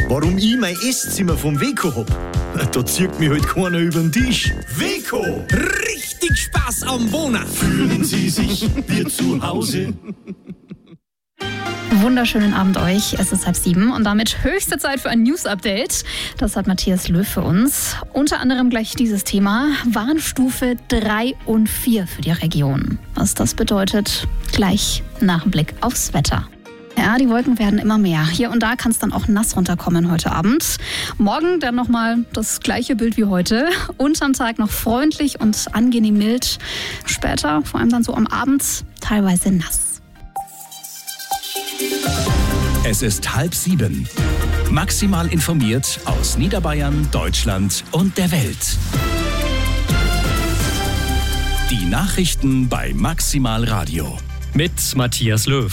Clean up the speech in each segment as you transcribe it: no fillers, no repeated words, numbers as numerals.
Warum ich mein Esszimmer vom Weco hab? Da zieht mich halt keiner über den Tisch. Weco! Richtig Spaß am Wohnen. Fühlen Sie sich wie zu Hause? Wunderschönen Abend euch. Es ist 6:30 und damit höchste Zeit für ein News-Update. Das hat Matthias Löw für uns. Unter anderem gleich dieses Thema: Warnstufe 3 und 4 für die Region. Was das bedeutet, gleich nach dem Blick aufs Wetter. Ja, die Wolken werden immer mehr. Hier und da kann es dann auch nass runterkommen heute Abend. Morgen dann nochmal das gleiche Bild wie heute. Unterm Tag noch freundlich und angenehm mild. Später, vor allem dann so am Abend, teilweise nass. Es ist 6:30. Maximal informiert aus Niederbayern, Deutschland und der Welt. Die Nachrichten bei Maximal Radio. Mit Matthias Löw.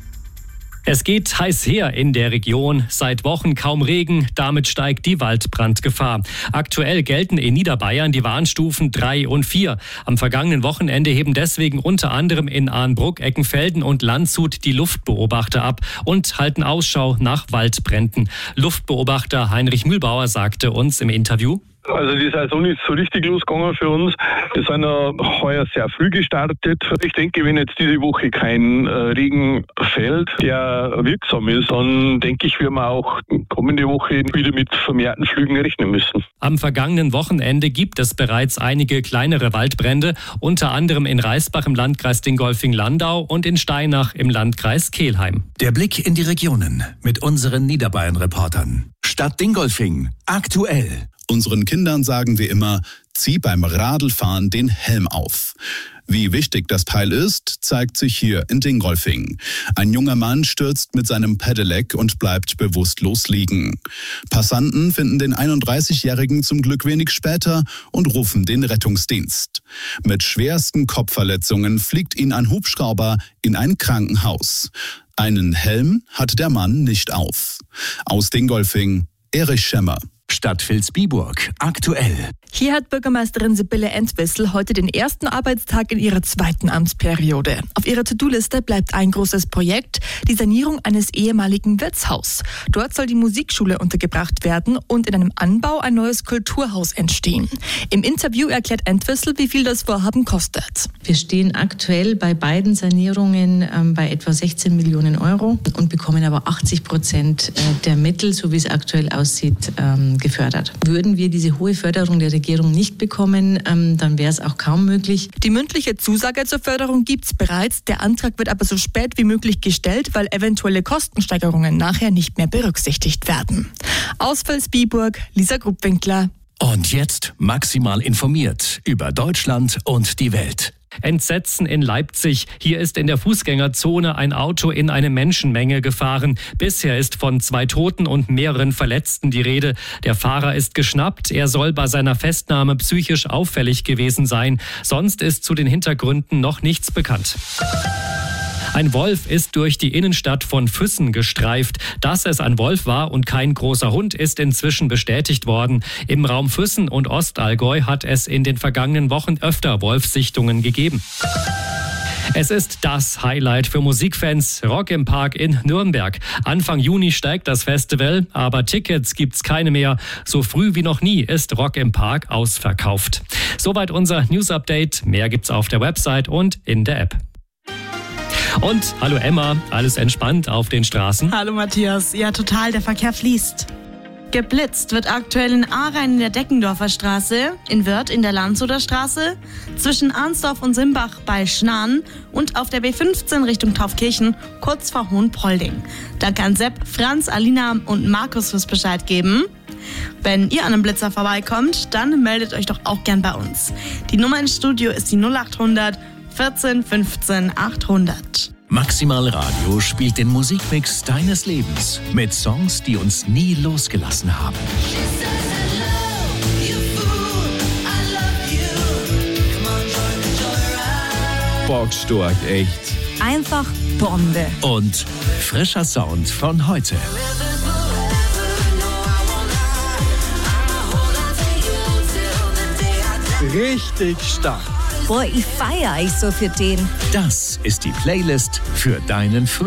Es geht heiß her in der Region. Seit Wochen kaum Regen, damit steigt die Waldbrandgefahr. Aktuell gelten in Niederbayern die Warnstufen 3 und 4. Am vergangenen Wochenende heben deswegen unter anderem in Arnbruck, Eckenfelden und Landshut die Luftbeobachter ab und halten Ausschau nach Waldbränden. Luftbeobachter Heinrich Mühlbauer sagte uns im Interview: Also die Saison ist so richtig losgegangen für uns. Wir sind ja heuer sehr früh gestartet. Ich denke, wenn jetzt diese Woche kein Regen fällt, der wirksam ist, dann denke ich, werden wir auch kommende Woche wieder mit vermehrten Flügen rechnen müssen. Am vergangenen Wochenende gibt es bereits einige kleinere Waldbrände, unter anderem in Reisbach im Landkreis Dingolfing-Landau und in Steinach im Landkreis Kelheim. Der Blick in die Regionen mit unseren Niederbayern-Reportern. Stadt Dingolfing, aktuell. Unseren Kindern sagen wir immer, zieh beim Radlfahren den Helm auf. Wie wichtig das Teil ist, zeigt sich hier in Dingolfing. Ein junger Mann stürzt mit seinem Pedelec und bleibt bewusstlos liegen. Passanten finden den 31-Jährigen zum Glück wenig später und rufen den Rettungsdienst. Mit schwersten Kopfverletzungen fliegt ihn ein Hubschrauber in ein Krankenhaus. Einen Helm hat der Mann nicht auf. Aus Dingolfing, Erich Schemmer. Stadt Vilsbiburg, aktuell. Hier hat Bürgermeisterin Sibylle Entwistle heute den ersten Arbeitstag in ihrer zweiten Amtsperiode. Auf ihrer To-Do-Liste bleibt ein großes Projekt, die Sanierung eines ehemaligen Wirtshaus. Dort soll die Musikschule untergebracht werden und in einem Anbau ein neues Kulturhaus entstehen. Im Interview erklärt Entwistle, wie viel das Vorhaben kostet. Wir stehen aktuell bei beiden Sanierungen bei etwa 16 Millionen Euro und bekommen aber 80% der Mittel, so wie es aktuell aussieht, gefördert. Würden wir diese hohe Förderung der Regierung nicht bekommen, dann wäre es auch kaum möglich. Die mündliche Zusage zur Förderung gibt es bereits. Der Antrag wird aber so spät wie möglich gestellt, weil eventuelle Kostensteigerungen nachher nicht mehr berücksichtigt werden. Aus Vilsbiburg, Lisa Gruppwinkler. Und jetzt maximal informiert über Deutschland und die Welt. Entsetzen in Leipzig. Hier ist in der Fußgängerzone ein Auto in eine Menschenmenge gefahren. Bisher ist von 2 Toten und mehreren Verletzten die Rede. Der Fahrer ist geschnappt. Er soll bei seiner Festnahme psychisch auffällig gewesen sein. Sonst ist zu den Hintergründen noch nichts bekannt. Ein Wolf ist durch die Innenstadt von Füssen gestreift. Dass es ein Wolf war und kein großer Hund, ist inzwischen bestätigt worden. Im Raum Füssen und Ostallgäu hat es in den vergangenen Wochen öfter Wolfssichtungen gegeben. Es ist das Highlight für Musikfans, Rock im Park in Nürnberg. Anfang Juni steigt das Festival, aber Tickets gibt's keine mehr. So früh wie noch nie ist Rock im Park ausverkauft. Soweit unser News-Update. Mehr gibt's auf der Website und in der App. Und hallo Emma, alles entspannt auf den Straßen? Hallo Matthias, ja total, der Verkehr fließt. Geblitzt wird aktuell in Ahrhein in der Deckendorfer Straße, in Wörth in der Landshuter Straße, zwischen Arnsdorf und Simbach bei Schnarn und auf der B15 Richtung Taufkirchen, kurz vor Hohenpolding. Da kann Sepp, Franz, Alina und Markus fürs Bescheid geben. Wenn ihr an einem Blitzer vorbeikommt, dann meldet euch doch auch gern bei uns. Die Nummer ins Studio ist die 0800 14 15 800. Maximal Radio spielt den Musikmix deines Lebens mit Songs, die uns nie losgelassen haben. Bockstark, echt. Einfach Bombe. Und frischer Sound von heute. Richtig stark. Boah, ich feiere euch so für den. Das ist die Playlist für deinen